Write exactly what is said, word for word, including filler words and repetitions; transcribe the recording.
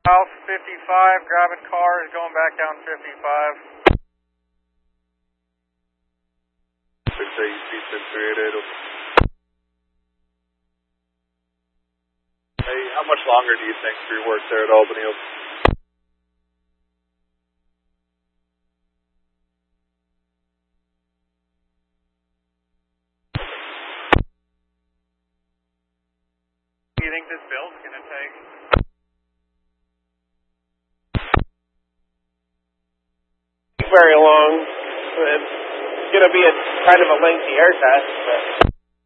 South fifty-five, grabbing car is going back down fifty-five. six eight six three eight eight. Hey, how much longer do you think for your work there at Albany? Do you think this build's going to take? Very long. It's going to be a kind of a lengthy air test, but